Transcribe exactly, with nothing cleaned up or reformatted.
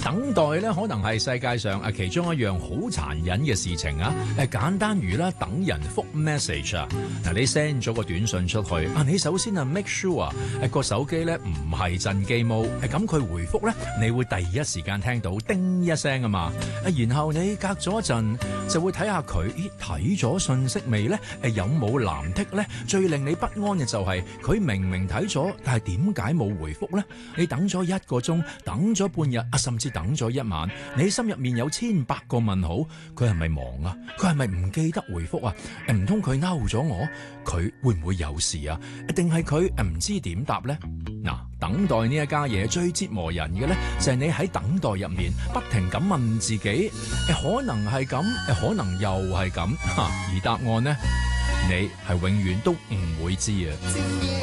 等待咧，可能係世界上啊其中一樣好殘忍嘅事情啊！誒，簡單如啦，等人覆 message 啊！嗱，你 send 咗個短信出去啊，你首先啊 make sure 誒個手機咧唔係震機 mode，誒咁佢回覆咧，你會第一時間聽到叮一聲啊嘛！啊，然後你隔咗一陣就會睇下佢，咦睇咗信息未咧？誒有冇藍剔咧？最令你不安嘅就係、是、佢明明睇咗，但係點解冇回覆咧？你等咗一個鐘，等咗半日啊，甚至等咗一晚，你心入面有千百個問號，佢係咪忙啊？佢係咪唔記得回覆啊？誒唔通佢勾咗我？佢會唔會有事啊？定係佢誒唔知點答呢？嗱，等待呢一家嘢最折磨人嘅咧，就係你喺等待入面不停咁問自己，誒可能係咁，誒可能又係咁，而答案呢，你係永遠都唔會知啊。